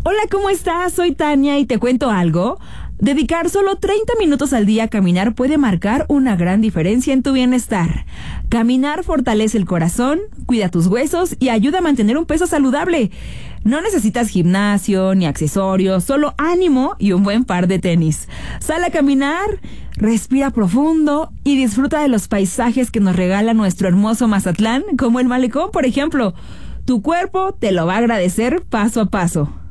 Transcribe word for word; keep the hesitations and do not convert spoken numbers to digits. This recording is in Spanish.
Hola, ¿cómo estás? Soy Tania y te cuento algo. Dedicar solo treinta minutos al día a caminar puede marcar una gran diferencia en tu bienestar. Caminar fortalece el corazón, cuida tus huesos y ayuda a mantener un peso saludable. No necesitas gimnasio ni accesorios, solo ánimo y un buen par de tenis. Sal a caminar, respira profundo y disfruta de los paisajes que nos regala nuestro hermoso Mazatlán, como el malecón, por ejemplo. Tu cuerpo te lo va a agradecer paso a paso.